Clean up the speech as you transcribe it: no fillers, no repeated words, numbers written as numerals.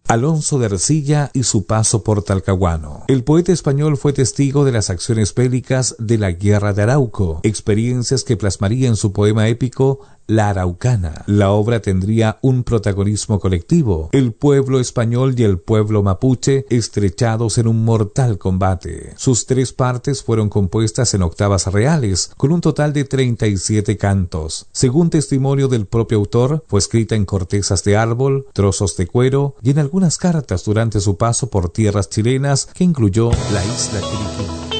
Alonso de Ercilla y su paso por Talcahuano. El poeta español fue testigo de las acciones bélicas de la Guerra de Arauco, experiencias que plasmaría en su poema épico La Araucana. La obra tendría un protagonismo colectivo, el pueblo español y el pueblo mapuche estrechados en un mortal combate. Sus 3 partes fueron compuestas en octavas reales, con un total de 37 cantos. Según testimonio del propio autor, fue escrita en cortezas de árbol, trozos de cuero y en algunas cartas durante su paso por tierras chilenas que incluyó la isla Quiriquí.